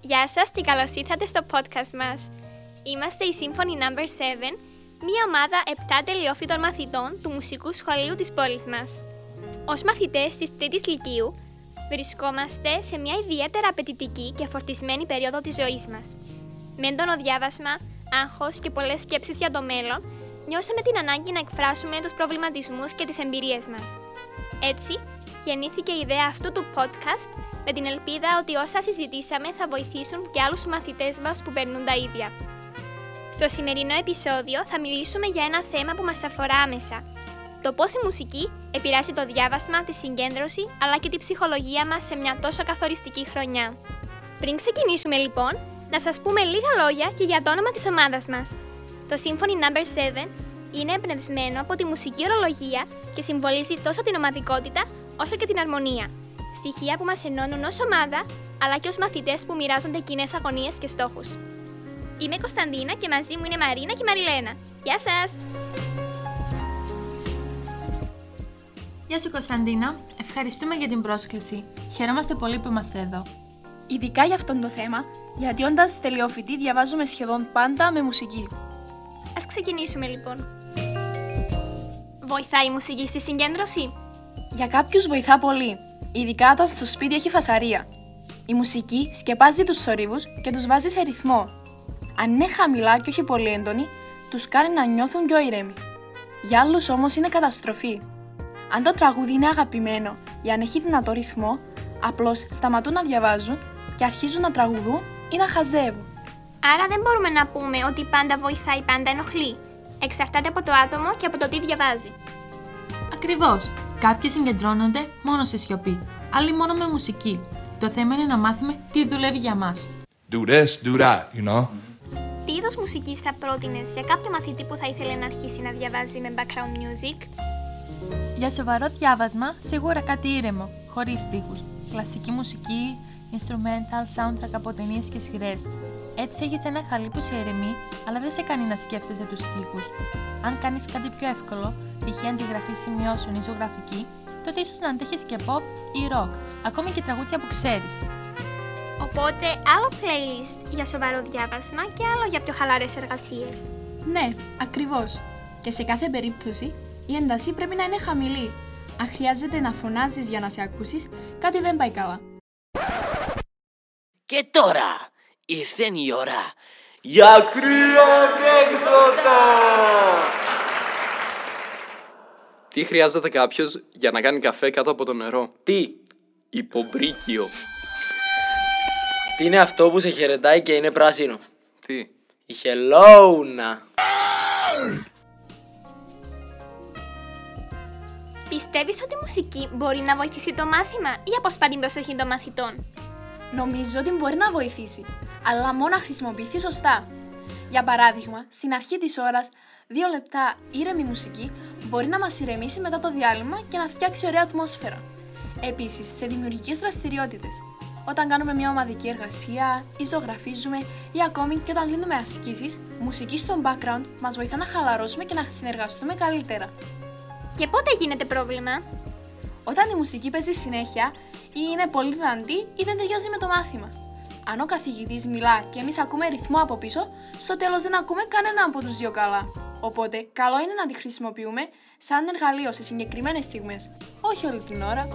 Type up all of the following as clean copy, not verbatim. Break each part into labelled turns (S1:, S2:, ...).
S1: Γεια σας και καλώς ήρθατε στο podcast μας. Είμαστε η Symphony No. 7, μία ομάδα 7 τελειόφοιτων μαθητών του Μουσικού Σχολείου της πόλης μας. Ως μαθητές της 3ης Λυκείου, βρισκόμαστε σε μια ιδιαίτερα απαιτητική και φορτισμένη περίοδο της ζωής μας. Με έντονο διάβασμα, άγχος και πολλές σκέψεις για το μέλλον, νιώσαμε την ανάγκη να εκφράσουμε τους προβληματισμούς και τις εμπειρίες μας. Έτσι, γεννήθηκε η ιδέα αυτού του podcast με την ελπίδα ότι όσα συζητήσαμε θα βοηθήσουν και άλλους μαθητές μας που περνούν τα ίδια. Στο σημερινό επεισόδιο θα μιλήσουμε για ένα θέμα που μας αφορά άμεσα. Το πώς η μουσική επηρεάζει το διάβασμα, τη συγκέντρωση αλλά και τη ψυχολογία μας σε μια τόσο καθοριστική χρονιά. Πριν ξεκινήσουμε λοιπόν, να σας πούμε λίγα λόγια και για το όνομα της ομάδας μας. Το Symphony No. 7 είναι εμπνευσμένο από τη μουσική ορολογία και συμβολίζει τόσο την ομαδικότητα όσο και την αρμονία. Στοιχεία που μας ενώνουν ως ομάδα, αλλά και ως μαθητές που μοιράζονται κοινές αγωνίες και στόχους. Είμαι η Κωνσταντίνα και μαζί μου είναι η Μαρίνα και η Μαριλένα. Γεια σας!
S2: Γεια σου Κωνσταντίνα, ευχαριστούμε για την πρόσκληση. Χαιρόμαστε πολύ που είμαστε εδώ.
S3: Ειδικά για αυτόν το θέμα, γιατί όντας τελειόφοιτοι διαβάζουμε σχεδόν πάντα με μουσική.
S1: Ας ξεκινήσουμε λοιπόν. Βοηθάει η μουσική στη συγκέντρωση?
S3: Για κάποιους βοηθά πολύ, ειδικά όταν στο σπίτι έχει φασαρία. Η μουσική σκεπάζει τους θορύβους και τους βάζει σε ρυθμό. Αν είναι χαμηλά και όχι πολύ έντονη, τους κάνει να νιώθουν πιο ήρεμοι. Για άλλους όμως είναι καταστροφή. Αν το τραγούδι είναι αγαπημένο ή αν έχει δυνατό ρυθμό, απλώς σταματούν να διαβάζουν και αρχίζουν να τραγουδούν ή να χαζεύουν.
S1: Άρα δεν μπορούμε να πούμε ότι πάντα βοηθάει, πάντα ενοχλεί. Εξαρτάται από το άτομο και από το τι διαβάζει.
S2: Ακριβώς. Κάποιοι συγκεντρώνονται μόνο σε σιωπή, άλλοι μόνο με μουσική. Το θέμα είναι να μάθουμε τι δουλεύει για μας.
S4: Do this, do that, you know.
S1: Τι είδος μουσικής θα πρότεινες για κάποιο μαθητή που θα ήθελε να αρχίσει να διαβάζει με background music?
S2: Για σοβαρό διάβασμα, σίγουρα κάτι ήρεμο, χωρίς στίχους. Κλασική μουσική, instrumental, soundtrack από ταινίες και σειρές. Έτσι έχεις ένα χαλί που σε ηρεμεί, αλλά δεν σε κάνει να σκέφτεσαι τους στίχους. Αν κάνεις κάτι πιο εύκολο, π.χ. αντιγραφή σημειώσεων ή ζωγραφική, τότε ίσως να αντέχεις και pop ή rock, ακόμη και τραγούδια που ξέρεις.
S1: Οπότε, άλλο playlist για σοβαρό διάβασμα και άλλο για πιο χαλαρές εργασίες.
S3: Ναι, ακριβώς. Και σε κάθε περίπτωση, η ένταση πρέπει να είναι χαμηλή. Αν χρειάζεται να φωνάζεις για να σε ακούσεις, κάτι δεν πάει καλά.
S5: Και τώρα ήρθε η ώρα για κρύα ανέκδοτα!
S6: Τι χρειάζεται κάποιος για να κάνει καφέ κάτω από το νερό?
S5: Τι?
S6: Υπομπρίκιο.
S5: Τι είναι αυτό που σε χαιρετάει και είναι πράσινο?
S6: Τι?
S5: Η χελώουνα.
S1: Πιστεύεις ότι η μουσική μπορεί να βοηθήσει το μάθημα ή αποσπά την προσοχή των μαθητών?
S3: Νομίζω ότι μπορεί να βοηθήσει, αλλά μόνο να χρησιμοποιηθεί σωστά. Για παράδειγμα, στην αρχή της ώρας, 2 λεπτά ήρεμη μουσική μπορεί να μας ηρεμήσει μετά το διάλειμμα και να φτιάξει ωραία ατμόσφαιρα. Επίσης, σε δημιουργικές δραστηριότητες, όταν κάνουμε μια ομαδική εργασία ή ζωγραφίζουμε ή ακόμη και όταν λύνουμε ασκήσεις, μουσική στο background μας βοηθά να χαλαρώσουμε και να συνεργαστούμε καλύτερα.
S1: Και πότε γίνεται πρόβλημα?
S3: Όταν η μουσική παίζει συνέχεια ή είναι πολύ δυνατή ή δεν ταιριάζει με το μάθημα. Αν ο καθηγητής μιλά και εμείς ακούμε ρυθμό από πίσω, στο τέλος δεν ακούμε κανένα από τους δύο καλά. Οπότε, καλό είναι να τη χρησιμοποιούμε σαν εργαλείο σε συγκεκριμένες στιγμές, όχι όλη την ώρα.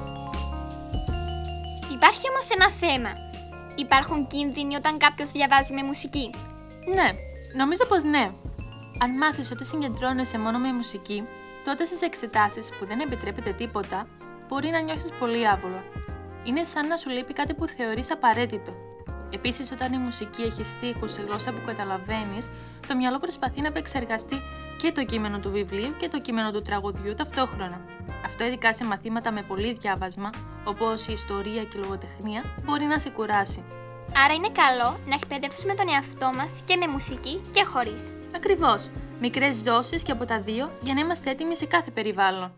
S1: Υπάρχει όμως ένα θέμα. Υπάρχουν κίνδυνοι όταν κάποιος διαβάζει με μουσική?
S2: Ναι, νομίζω πως ναι. Αν μάθεις ότι συγκεντρώνεσαι μόνο με μουσική, τότε στις εξετάσεις που δεν επιτρέπεται τίποτα, μπορεί να νιώσεις πολύ άβολα. Είναι σαν να σου λείπει κάτι που θεωρείς απαραίτητο. Επίσης, όταν η μουσική έχει στίχους σε γλώσσα που καταλαβαίνεις, το μυαλό προσπαθεί να επεξεργαστεί και το κείμενο του βιβλίου και το κείμενο του τραγουδιού ταυτόχρονα. Αυτό ειδικά σε μαθήματα με πολύ διάβασμα, όπως η ιστορία και η λογοτεχνία, μπορεί να σε κουράσει.
S1: Άρα είναι καλό να εκπαιδεύσουμε τον εαυτό μας και με μουσική και χωρίς.
S2: Ακριβώς. Μικρές δόσεις και από τα δύο για να είμαστε έτοιμοι σε κάθε περιβάλλον.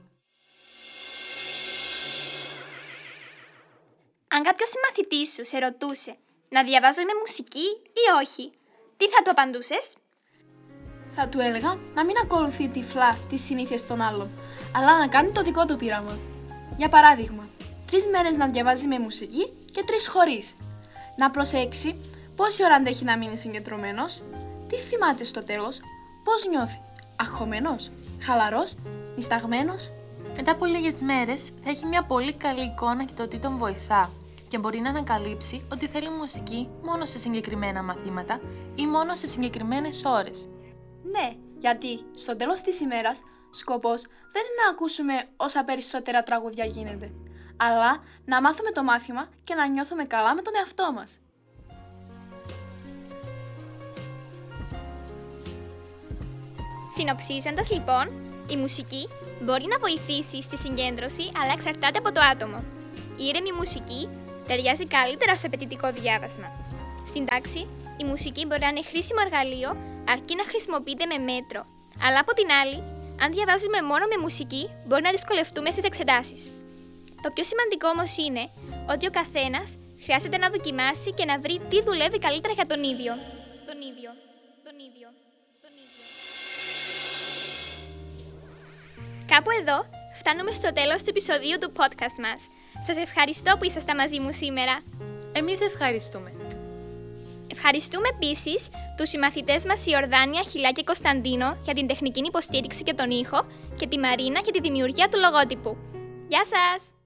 S1: Αν κάποιος μαθητής σου σε ρωτούσε να διαβάζω με μουσική ή όχι, τι θα του απαντούσες?
S3: Θα του έλεγα να μην ακολουθεί τυφλά τις συνήθειες των άλλων, αλλά να κάνει το δικό του πείραμα. Για παράδειγμα, 3 μέρες να διαβάζει με μουσική και 3 χωρίς. Να προσέξει Πόση ώρα αντέχει να μείνει συγκεντρωμένος? Τι θυμάται στο τέλος? Πώς νιώθει? Αγχωμένος? Χαλαρός? νησταγμένος?
S2: Μετά από λίγες μέρες θα έχει μια πολύ καλή εικόνα και το τι τον βοηθά και μπορεί να ανακαλύψει ότι θέλει μουσική μόνο σε συγκεκριμένα μαθήματα ή μόνο σε συγκεκριμένες ώρες.
S3: Ναι, γιατί στο τέλος της ημέρας σκοπός δεν είναι να ακούσουμε όσα περισσότερα τραγούδια γίνεται, αλλά να μάθουμε το μάθημα και να νιώθουμε καλά με τον εαυτό μας.
S1: Συνοψίζοντας λοιπόν, η μουσική μπορεί να βοηθήσει στη συγκέντρωση, αλλά εξαρτάται από το άτομο. Η ήρεμη μουσική ταιριάζει καλύτερα στο απαιτητικό διάβασμα. Στην τάξη, η μουσική μπορεί να είναι χρήσιμο εργαλείο αρκεί να χρησιμοποιείται με μέτρο. Αλλά από την άλλη, αν διαβάζουμε μόνο με μουσική, μπορεί να δυσκολευτούμε στις εξετάσεις. Το πιο σημαντικό όμως είναι ότι ο καθένας χρειάζεται να δοκιμάσει και να βρει τι δουλεύει καλύτερα για τον ίδιο. Κάπου εδώ φτάνουμε στο τέλος του επεισοδίου του podcast μας. Σας ευχαριστώ που ήσασταν μαζί μου σήμερα.
S2: Εμείς ευχαριστούμε.
S1: Ευχαριστούμε επίσης τους συμμαθητές μας Ιορδάνια, Χιλά και Κωνσταντίνο για την τεχνική υποστήριξη και τον ήχο και τη Μαρίνα για τη δημιουργία του λογότυπου. Γεια σας!